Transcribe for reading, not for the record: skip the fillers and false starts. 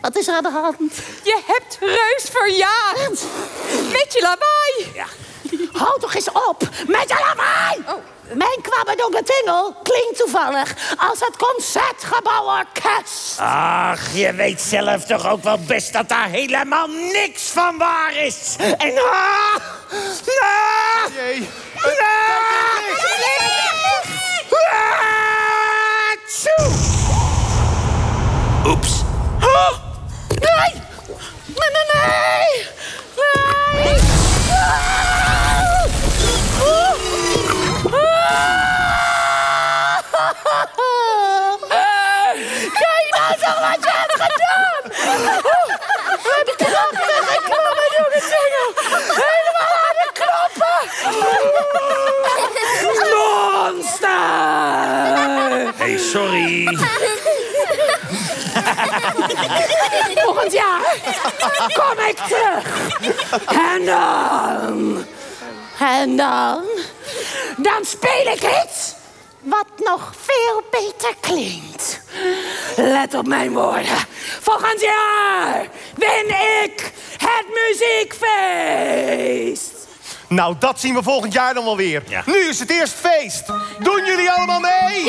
Wat is er aan de hand? Je hebt Reus verjaagd. Met je lawaai. Ja. Hou toch eens op met je lawaai! Oh. Mijn kwabbedoegetingel klinkt toevallig als het Concertgebouworkest. Ach, je weet zelf toch ook wel best dat daar helemaal niks van waar is. En Jee. Oeps. Nee! Nee, nee, nee! Nee! Kijk nou toch wat je hebt gedaan! Met krachtige kwabbedoegetingel! Helemaal aan de knoppen! Monster! Hey, sorry. Volgend jaar kom ik terug. En dan speel ik iets wat nog veel beter klinkt. Let op mijn woorden. Volgend jaar win ik het muziekfeest. Nou, dat zien we volgend jaar dan wel weer. Ja. Nu is het eerst feest. Doen jullie allemaal mee?